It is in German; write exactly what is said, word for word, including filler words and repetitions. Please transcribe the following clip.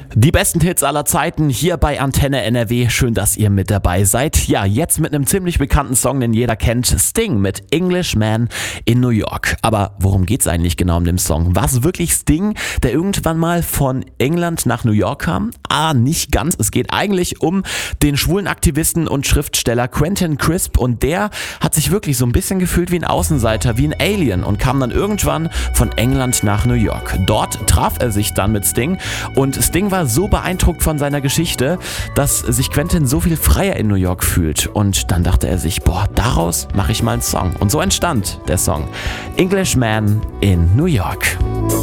Die besten Hits aller Zeiten hier bei Antenne N R W. Schön, dass ihr mit dabei seid. Ja, jetzt mit einem ziemlich bekannten Song, den jeder kennt. Sting mit Englishman in New York. Aber worum geht's eigentlich genau in dem Song? War es wirklich Sting, der irgendwann mal von England nach New York kam? Ah, nicht ganz. Es geht eigentlich um den schwulen Aktivisten und Schriftsteller Quentin Crisp. Und der hat sich wirklich so ein bisschen gefühlt wie ein Außenseiter, wie ein Alien und kam dann irgendwann von England nach New York. Dort traf er sich dann mit Sting und Sting war so beeindruckt von seiner Geschichte, dass sich Quentin so viel freier in New York fühlt. Und dann dachte er sich, boah, daraus mache ich mal einen Song. Und so entstand der Song Englishman in New York.